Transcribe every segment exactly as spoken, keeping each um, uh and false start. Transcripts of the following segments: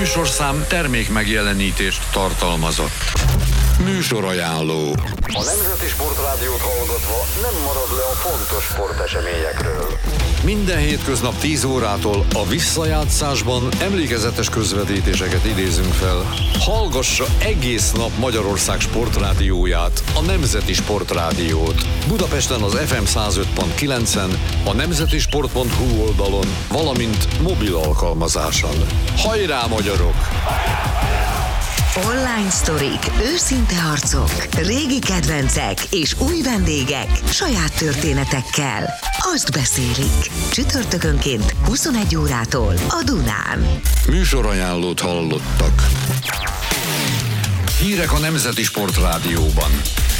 műsorszám termék megjelenítést tartalmazott. Műsorajánló. A Nemzeti Sportrádiót hallgatva nem marad le a fontos sporteseményekről. Minden hétköznap tíz órától a visszajátszásban emlékezetes közvetítéseket idézünk fel. Hallgassa egész nap Magyarország sportrádióját, a Nemzeti Sportrádiót. Budapesten az ef em száz öt pont kilencen, a nemzetisport pont hu oldalon, valamint mobil alkalmazáson. Hajrá, magyarok! Online sztorik, őszinte arcok, régi kedvencek és új vendégek saját történetekkel. Azt beszélik. Csütörtökönként huszonegy órától a Dunán. Műsorajánlót hallottak. Hírek a Nemzeti Sportrádióban.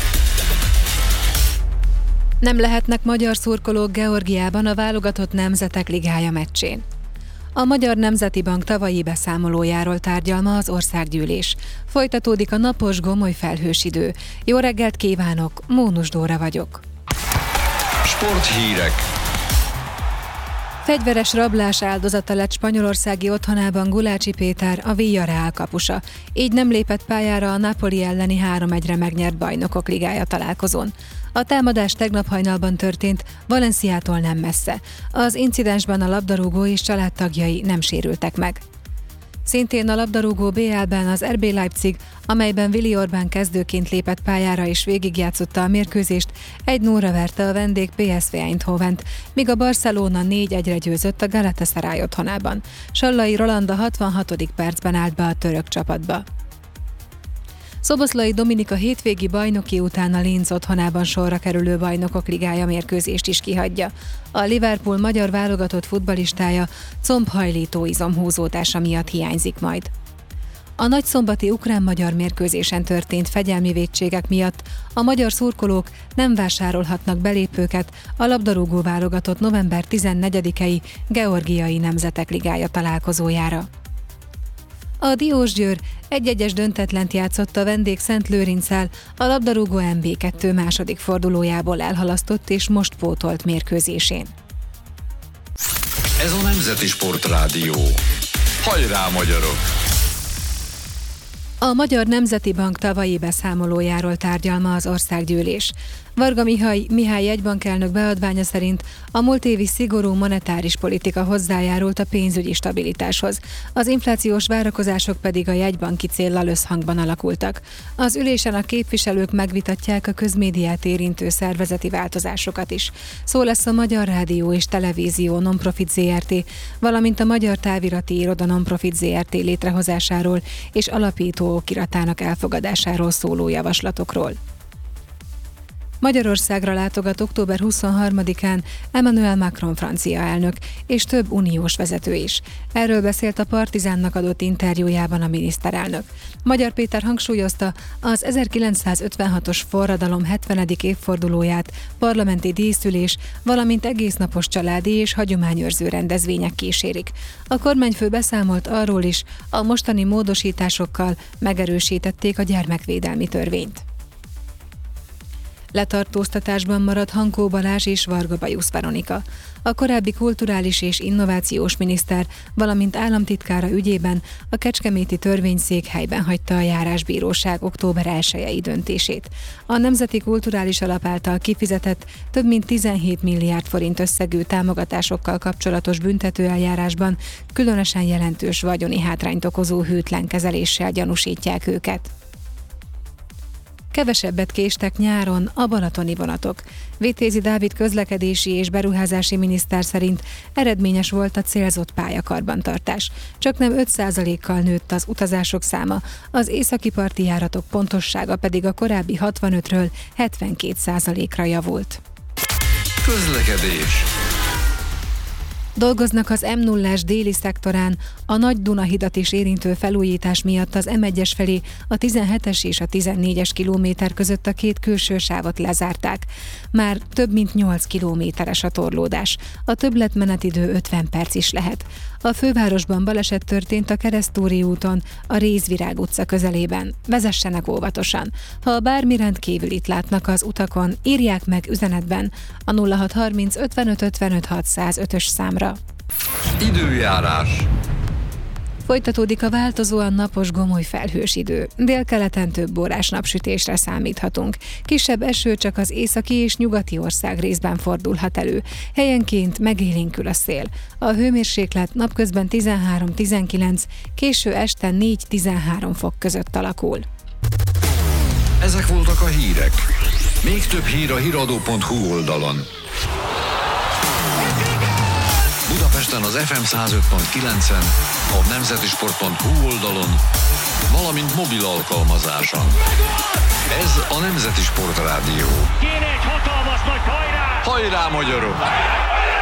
Nem lehetnek magyar szurkolók Georgiában a válogatott nemzetek ligája meccsén. A Magyar Nemzeti Bank tavalyi beszámolójáról tárgyal ma az országgyűlés. Folytatódik a napos, gomoly felhős idő. Jó reggelt kívánok, Mónus Dóra vagyok. Sporthírek. Fegyveres rablás áldozata lett spanyolországi otthonában Gulácsi Péter, a Villarreal kapusa. Így nem lépett pályára a Napoli elleni három egyre megnyert Bajnokok Ligája találkozón. A támadás tegnap hajnalban történt, Valenciától nem messze. Az incidensben a labdarúgó és családtagjai nem sérültek meg. Szintén a labdarúgó bé el-ben az er bé Leipzig, amelyben Willi Orbán kezdőként lépett pályára és végigjátszotta a mérkőzést, egy nullra verte a vendég pé es vé Eindhovent, míg a Barcelona négy egyre győzött a Galatasaray otthonában. Sallai Roland a hatvanhatodik percben állt be a török csapatba. Szoboszlai Dominika hétvégi bajnoki után a Linz otthonában sorra kerülő Bajnokok Ligája mérkőzést is kihagyja. A Liverpool magyar válogatott futballistája combhajlító izomhúzódása miatt hiányzik majd. A nagyszombati ukrán-magyar mérkőzésen történt fegyelmi vétségek miatt a magyar szurkolók nem vásárolhatnak belépőket a labdarúgó válogatott november tizennegyedikei Georgiai Nemzetek Ligája találkozójára. A Diósgyőr egy-egyes döntetlent játszott a vendég Szentlőrinccel, a labdarúgó em bé kettő második fordulójából elhalasztott és most pótolt mérkőzésén. Ez a Nemzeti Sportrádió. Hajrá, magyarok! A Magyar Nemzeti Bank tavalyi beszámolójáról tárgyal ma az országgyűlés. Varga Mihály, Mihály jegybankelnök beadványa szerint a múlt évi szigorú monetáris politika hozzájárult a pénzügyi stabilitáshoz, az inflációs várakozások pedig a jegybanki céllal összhangban alakultak. Az ülésen a képviselők megvitatják a közmédiát érintő szervezeti változásokat is. Szó lesz a Magyar Rádió és Televízió Nonprofit zé er té, valamint a Magyar Távirati Iroda Nonprofit zé er té létrehozásáról és alapító okiratának elfogadásáról szóló javaslatokról. Magyarországra látogat október huszonharmadikán Emmanuel Macron francia elnök és több uniós vezető is. Erről beszélt a Partizánnak adott interjújában a miniszterelnök. Magyar Péter hangsúlyozta, az ezerkilencszázötvenhatos forradalom hetvenedik évfordulóját parlamenti díszülés, valamint egésznapos családi és hagyományőrző rendezvények kísérik. A kormányfő beszámolt arról is, a mostani módosításokkal megerősítették a gyermekvédelmi törvényt. Letartóztatásban maradt Hankó Balázs és Varga Bajusz Veronika. A korábbi kulturális és innovációs miniszter, valamint államtitkára ügyében a kecskeméti törvényszékhelyben hagyta a járásbíróság október elsejei döntését. A Nemzeti Kulturális Alap által kifizetett több mint tizenhét milliárd forint összegű támogatásokkal kapcsolatos büntetőeljárásban különösen jelentős vagyoni hátrányt okozó hűtlen kezeléssel gyanúsítják őket. Kevesebbet késtek nyáron a balatoni vonatok. Vitézi Dávid közlekedési és beruházási miniszter szerint eredményes volt a célzott pályakarbantartás. Csak nem öt százalékkal nőtt az utazások száma, az északi parti járatok pontossága pedig a korábbi hatvanötről hetvenkét százalékra javult. Közlekedés. Dolgoznak az em nullás déli szektorán, a Nagy Duna-hidat is érintő felújítás miatt az em egyes felé a tizenhetes és a tizennégyes kilométer között a két külső sávot lezárták. Már több mint nyolc kilométeres a torlódás. A többletmenetidő ötven perc is lehet. A fővárosban baleset történt a Keresztúri úton, a Rézvirág utca közelében. Vezessenek óvatosan. Ha bármi rendkívülit látnak az utakon, írják meg üzenetben a nulla hat harminc ötvenöt ötvenöt hatszázötös számra. Időjárás. Folytatódik a változóan napos, gomoly felhős idő. Délkeleten több órás napsütésre számíthatunk. Kisebb eső csak az északi és nyugati ország részben fordulhat elő. Helyenként megélénkül a szél. A hőmérséklet napközben tizenhárom-tizenkilenc, késő este négy-tizenhárom fok között alakul. Ezek voltak a hírek. Még több hír a híradó pont hu oldalon. Budapesten az ef em száz öt pont kilencen, a nemzetisport pont hu oldalon, valamint mobil alkalmazáson. Ez a Nemzeti Sport Rádió. Kéne egy hatalmas nagy hajrá! Hajrá, magyarok!